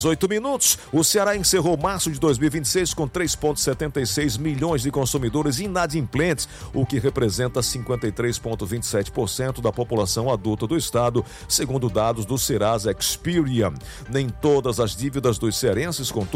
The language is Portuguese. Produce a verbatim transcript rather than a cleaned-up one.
dezoito minutos, o Ceará encerrou março de dois mil e vinte e seis com três vírgula setenta e seis milhões de consumidores inadimplentes, o que representa cinquenta e três vírgula vinte e sete por cento da população adulta do estado, segundo dados do Serasa Experian. Nem todas as dívidas dos cearenses, contudo,